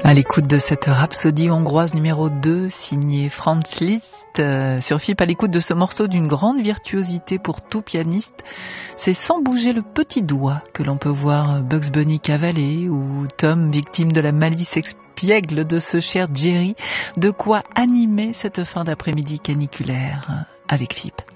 À l'écoute de cette rhapsodie hongroise numéro 2, signée Franz Liszt, sur FIP, à l'écoute de ce morceau d'une grande virtuosité pour tout pianiste, c'est sans bouger le petit doigt que l'on peut voir Bugs Bunny cavaler ou Tom, victime de la malice espiègle de ce cher Jerry, de quoi animer cette fin d'après-midi caniculaire avec FIP.